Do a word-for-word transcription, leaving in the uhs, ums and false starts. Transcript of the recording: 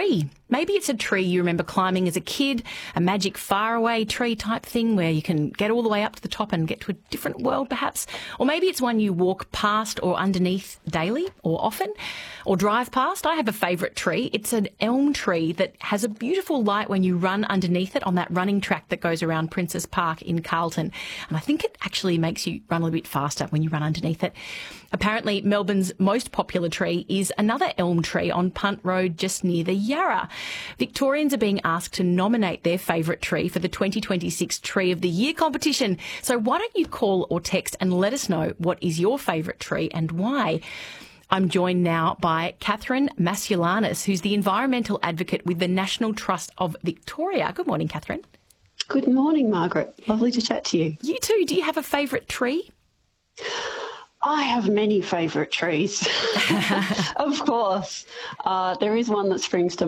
tree. Maybe it's a tree you remember climbing as a kid, a magic faraway tree type thing where you can get all the way up to the top and get to a different world perhaps. Or maybe it's one you walk past or underneath daily or often or drive past. I have a favourite tree. It's an elm tree that has a beautiful light when you run underneath it on that running track that goes around Princes Park in Carlton. And I think it actually makes you run a little bit faster when you run underneath it. Apparently, Melbourne's most popular tree is another elm tree on Punt Road just near the Yarra. Victorians are being asked to nominate their favourite tree for the twenty twenty-six Tree of the Year competition. So why don't you call or text and let us know what is your favourite tree and why? I'm joined now by Catherine Masulanis, who's the environmental advocate with the National Trust of Victoria. Good morning, Catherine. Good morning, Margaret. Lovely to chat to you. You too. Do you have a favourite tree? I have many favourite trees. Of course. Uh, there is one that springs to